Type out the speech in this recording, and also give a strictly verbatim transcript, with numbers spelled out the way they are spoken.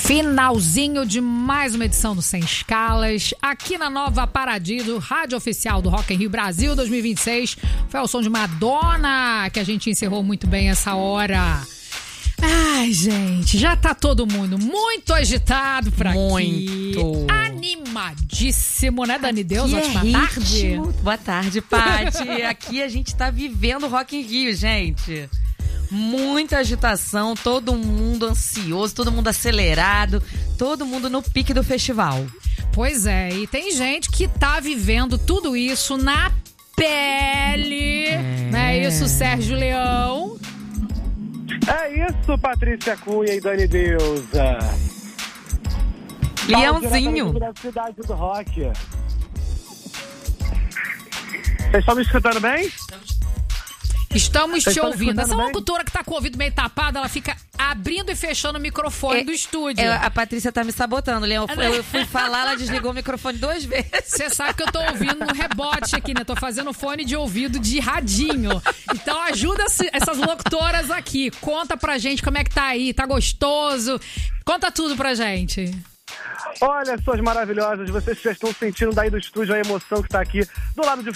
Finalzinho de mais uma edição do Sem Escalas, aqui na Nova Paradiso, rádio oficial do Rock in Rio Brasil dois mil e vinte e seis. Foi ao som de Madonna que a gente encerrou muito bem essa hora. Ai, gente, já tá todo mundo muito agitado pra aqui. Muito. Animadíssimo, né, Dani Deus? Aqui Ótima é tarde. Boa tarde, Paty. Aqui a gente tá vivendo Rock in Rio, gente. Muita agitação, todo mundo ansioso, todo mundo acelerado, todo mundo no pique do festival. Pois é, e tem gente que tá vivendo tudo isso na pele. É. Não é isso, Sérgio Leão? É isso, Patrícia Cunha e Dani Deusa. Leãozinho. Da cidade do rock. Vocês estão me escutando bem? Estamos Vocês te ouvindo. Essa bem? locutora que tá com o ouvido meio tapado, ela fica abrindo e fechando o microfone É, do estúdio. é, a Patrícia tá me sabotando, Leão. Eu, eu fui falar, ela desligou o microfone duas vezes. Você sabe que eu tô ouvindo no rebote aqui, né? Tô fazendo fone de ouvido de radinho. Então ajuda essas locutoras aqui. Conta pra gente como é que tá aí. Tá gostoso? Conta tudo pra gente. Olha, suas maravilhosas, vocês já estão sentindo daí do estúdio a emoção que tá aqui do lado de